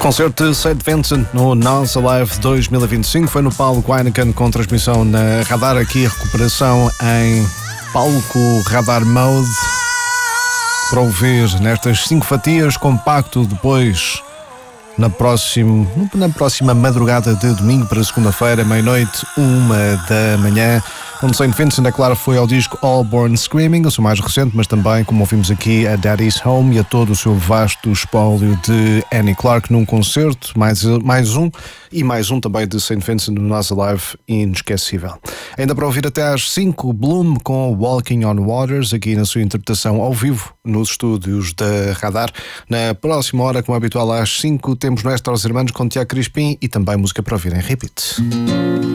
Concerto de St. Vincent no Nós Alive 2025 foi no palco Heineken com transmissão na Radar, aqui a recuperação em palco Radar Mode para ouvir nestas 5 fatias, compacto depois na próxima madrugada de domingo para segunda-feira, meia-noite, 1h, onde St. Vincent, é claro, foi ao disco All Born Screaming, o seu mais recente, mas também, como ouvimos aqui, a Daddy's Home e a todo o seu vasto espólio de Annie Clark num concerto, mais um também de St. Vincent no Nós Alive, inesquecível. Ainda para ouvir até às 5, Bloom com Walking on Waters, aqui na sua interpretação ao vivo nos estúdios da Radar. Na próxima hora, como é habitual, às 5, temos Nuestros Hermanos com Tiago Crispim e também música para ouvir em repeat.